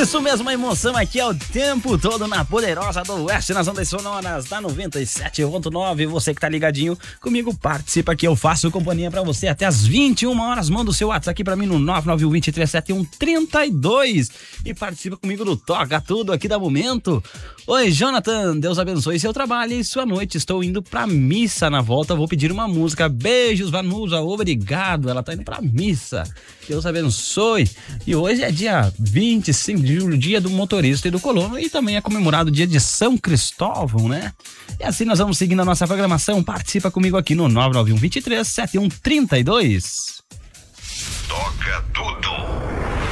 Isso mesmo, a emoção aqui é o tempo todo na Poderosa do Oeste, nas ondas sonoras da 97.9. Você que tá ligadinho comigo, participa aqui, eu faço companhia pra você até as 21 horas. Manda o seu WhatsApp aqui pra mim no 991237132 e participa comigo do Toca Tudo aqui da Momento. Oi, Jonathan, Deus abençoe seu trabalho e sua noite. Estou indo pra missa, na volta vou pedir uma música. Beijos, Vanusa, obrigado. Ela tá indo pra missa. Deus abençoe. E hoje é dia 25 de julho, dia do motorista e do colono, e também é comemorado o dia de São Cristóvão, né? E assim nós vamos seguindo a nossa programação. Participa comigo aqui no 991237132. Toca tudo.